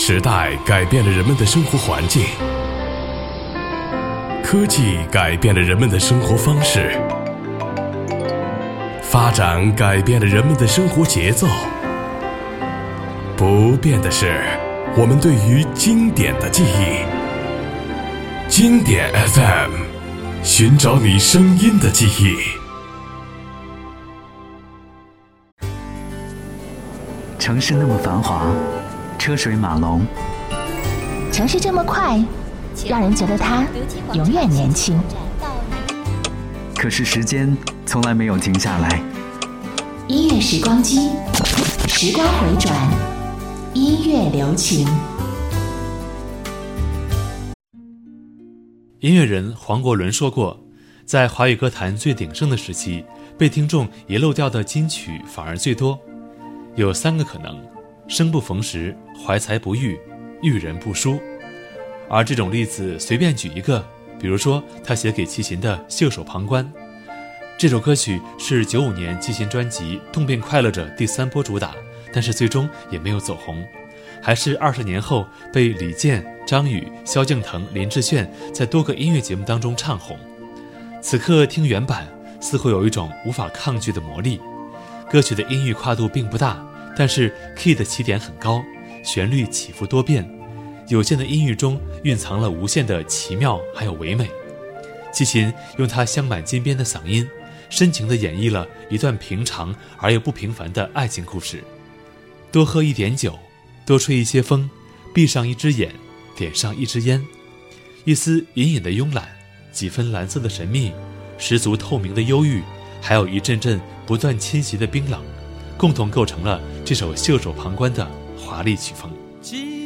时代改变了人们的生活环境，科技改变了人们的生活方式，发展改变了人们的生活节奏。不变的是我们对于经典的记忆。经典 FM， 寻找你声音的记忆。 城市那么繁华，车水马龙， 城市这么快，让人觉得它永远年轻。 可是时间从来没有停下来。 音乐时光机，时光回转，音乐留情。 音乐人黄国伦说过，在华语歌坛最鼎盛的时期，被听众遗漏掉的金曲反而最多。有3个可能：生不逢时、怀才不遇、遇人不淑。而这种例子随便举一个，比如说他写给齐秦的《袖手旁观》，这首歌曲是95年齐秦专辑《动变快乐者》第3波主打，但是最终也没有走红，还是20年后被李健、张宇、萧敬腾、林志炫在多个音乐节目当中唱红。此刻听原版，似乎有一种无法抗拒的魔力。歌曲的音域跨度并不大，但是 key 的起点很高，旋律起伏多变，有限的音域中蕴藏了无限的奇妙还有唯美。齐秦用他镶满金边的嗓音，深情地演绎了一段平常而又不平凡的爱情故事。多喝一点酒，多吹一些风，闭上一只眼，点上一支烟，一丝隐隐的慵懒，几分蓝色的神秘，十足透明的忧郁，还有一阵阵不断侵袭的冰冷，共同构成了这首袖手旁观的华丽曲风。